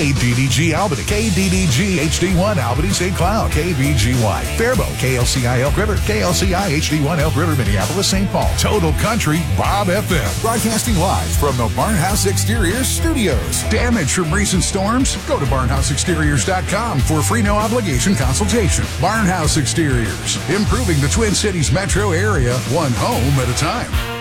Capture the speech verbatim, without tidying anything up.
K D D G Albany, K D D G H D one Albany Saint Cloud, K V G Y Faribault, K L C I Elk River, K L C I H D one Elk River, Minneapolis, Saint Paul. Total Country Bob F M. Broadcasting live from the Barnhouse Exteriors studios. Damage from recent storms? Go to barnhouse exteriors dot com for a free no obligation consultation. Barnhouse Exteriors, improving the Twin Cities metro area one home at a time.